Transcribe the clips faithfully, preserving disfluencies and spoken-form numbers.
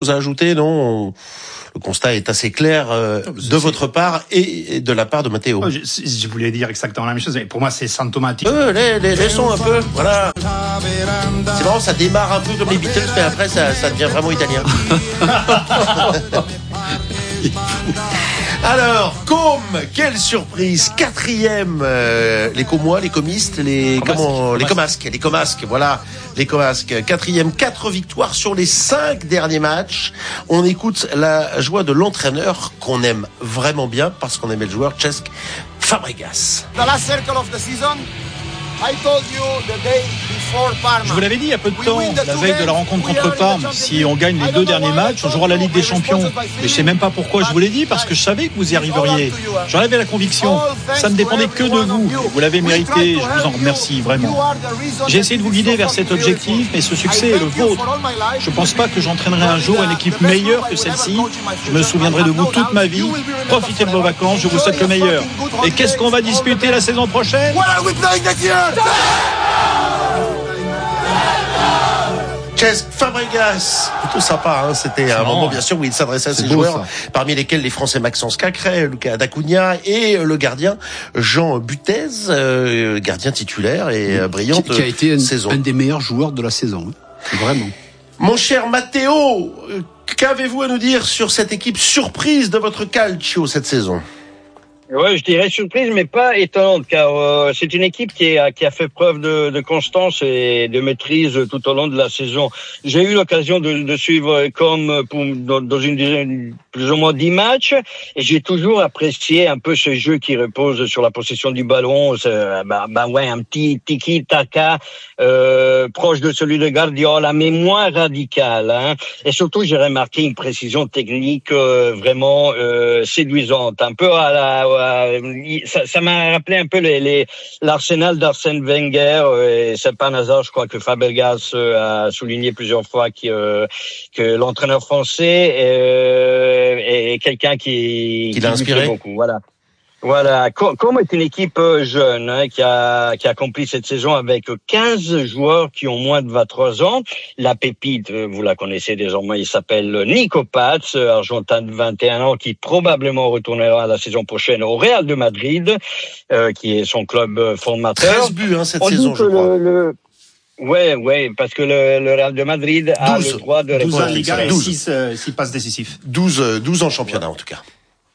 chose à ajouter, non? Le constat est assez clair euh, de c'est... votre part et de la part de Matteo. Oh, je, je voulais dire exactement la même chose, mais pour moi c'est symptomatique. Euh, les, les, laissons un peu, voilà. C'est marrant, ça démarre un peu comme les Beatles, mais après ça, ça devient vraiment italien. Alors, Com, quelle surprise, quatrième, euh, les Comois, les comistes, les Comasques. comment, les Comasques, les Comasques, voilà, les Comasques, quatrième, quatre victoires sur les cinq derniers matchs. On écoute la joie de l'entraîneur qu'on aime vraiment bien parce qu'on aimait le joueur Cesc Fabregas. The last circle of the season, I told you the day before Parma. Je vous l'avais dit il y a peu de temps, la veille de la rencontre contre Parme, si on gagne les deux derniers matchs, on jouera la Ligue des Champions. Mais je sais même pas pourquoi je vous l'ai dit, parce que je savais que vous y arriveriez. J'en avais la conviction. Ça ne dépendait que de vous. Vous l'avez mérité, je vous en remercie vraiment. J'ai essayé de vous guider vers cet objectif, mais ce succès est le vôtre. Je pense pas que j'entraînerai un jour une équipe meilleure que celle-ci. Je me souviendrai de vous toute ma vie. Profitez de vos vacances, je vous souhaite le meilleur. Et qu'est-ce qu'on va disputer la saison prochaine ? Cesc Fabregas, plutôt sympa, hein. C'était un moment bien sûr où il s'adressait à ses joueurs, ça. Parmi lesquels les Français Maxence Cacré, Lucas D'Acunha et le gardien Jean Butez, euh, gardien titulaire et euh, brillante qui, qui a été un, saison. un des meilleurs joueurs de la saison, hein. Vraiment. Mon cher Matteo, qu'avez-vous à nous dire sur cette équipe surprise de votre calcio cette saison ? Ouais, je dirais surprise, mais pas étonnante, car euh, c'est une équipe qui a, qui a fait preuve de, de constance et de maîtrise tout au long de la saison. J'ai eu l'occasion de, de suivre comme pour, dans, dans une dizaine, plus ou moins dix matchs, et j'ai toujours apprécié un peu ce jeu qui repose sur la possession du ballon, ce, bah, bah ouais, un petit tiki-taka euh, proche de celui de Guardiola, mais moins radical. Hein. Et surtout, j'ai remarqué une précision technique euh, vraiment euh, séduisante, un peu à la Ça, ça m'a rappelé un peu les, les, l'arsenal d'Arsène Wenger, et c'est pas un hasard, je crois que Fabregas a souligné plusieurs fois que, euh, que l'entraîneur français est, est quelqu'un qui, qui l'a inspiré beaucoup. Voilà. Voilà, comme est une équipe jeune hein, qui a qui a accompli cette saison avec quinze joueurs qui ont moins de vingt-trois ans. La pépite, vous la connaissez désormais, il s'appelle Nico Paz, argentin de vingt et un ans, qui probablement retournera la saison prochaine au Real de Madrid, euh, qui est son club formateur. treize buts hein, cette On saison, je crois. Le, le... Ouais, ouais, parce que le, le Real de Madrid a douze, le droit de douze répondre. en Liga et six, euh, six passes décisifs. douze, douze en championnat en tout cas.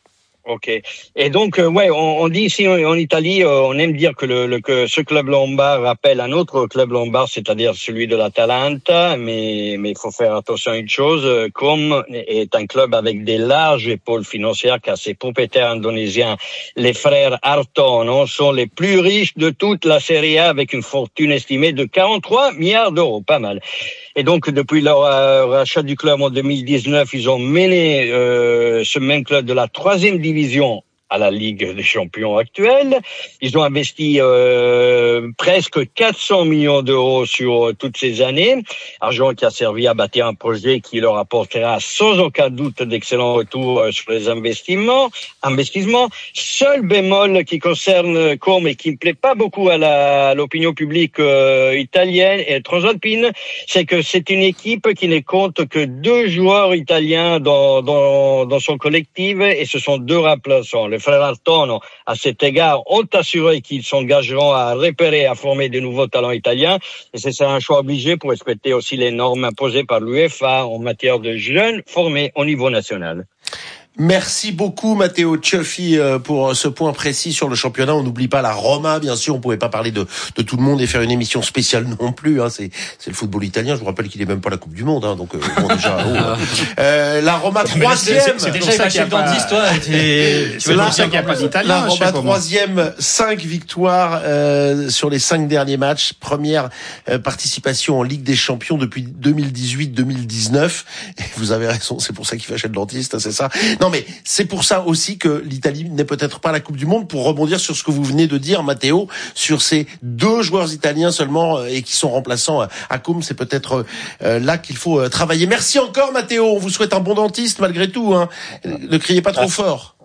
Ok. Et donc, euh, ouais, on, on dit ici en, en Italie, euh, on aime dire que, le, le, que ce club lombard rappelle un autre club lombard, c'est-à-dire celui de l'Atalanta, mais mais il faut faire attention à une chose, euh, comme est un club avec des larges épaules financières, car ses propriétaires indonésiens, les frères Hartono, sont les plus riches de toute la Serie A, avec une fortune estimée de quarante-trois milliards d'euros, pas mal. Et donc, depuis leur euh, rachat du club en deux mille dix-neuf, ils ont mené euh, ce même club de la troisième division à la Ligue des Champions actuelle. Ils ont investi euh, presque quatre cents millions d'euros sur euh, toutes ces années, argent qui a servi à bâtir un projet qui leur apportera sans aucun doute d'excellents retours euh, sur les investissements. Investissements. Seul bémol qui concerne Com et qui ne plaît pas beaucoup à, la, à l'opinion publique euh, italienne et transalpine, c'est que c'est une équipe qui ne compte que deux joueurs italiens dans, dans, dans son collectif, et ce sont deux remplaçants. Le frères Hartono, à cet égard, ont assuré qu'ils s'engageront à repérer et à former de nouveaux talents italiens. Et c'est un choix obligé pour respecter aussi les normes imposées par l'UEFA en matière de jeunes formés au niveau national. Merci beaucoup Matteo Cioffi pour ce point précis sur le championnat. On n'oublie pas la Roma, bien sûr. On pouvait pas parler de, de tout le monde et faire une émission spéciale non plus. Hein. C'est, c'est le football italien. Je vous rappelle qu'il est même pas la Coupe du Monde. Hein. Donc euh, bon, déjà. Oh, hein. euh, la Roma troisième. C'est, c'est déjà ça chef dentiste, toi. Tu veux dire qu'il n'y a pas d'Italien. La Roma troisième, cinq victoires euh, sur les cinq derniers matchs. Première euh, participation en Ligue des Champions depuis deux mille dix-huit deux mille dix-neuf. Et vous avez raison. C'est pour ça qu'il fait chez le dentiste. Hein, c'est ça. Non, mais c'est pour ça aussi que l'Italie n'est peut-être pas la Coupe du Monde, pour rebondir sur ce que vous venez de dire, Matteo, sur ces deux joueurs italiens seulement et qui sont remplaçants à Com. C'est peut-être là qu'il faut travailler. Merci encore, Matteo. On vous souhaite un bon dentiste malgré tout. Hein. Ne criez pas trop fort.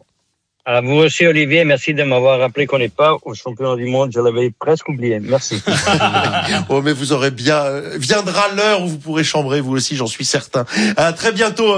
À vous aussi, Olivier. Merci de m'avoir rappelé qu'on n'est pas au championnat du monde. Je l'avais presque oublié. Merci. Oh, mais vous aurez bien, viendra l'heure où vous pourrez chambrer vous aussi, j'en suis certain. À très bientôt.